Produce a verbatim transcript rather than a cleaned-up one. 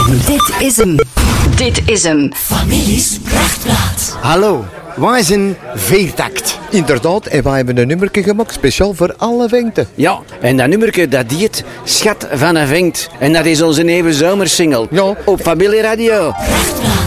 En dit is hem. Dit is hem. Families Prachtplaat. Hallo, wij zijn Veertakt. Inderdaad, en wij hebben een nummerke gemaakt speciaal voor alle vengten. Ja, en dat nummerke dat heet Schat van een Vengt. En dat is onze nieuwe zomersingle. Ja. Op Familie Radio. Prachtplaat.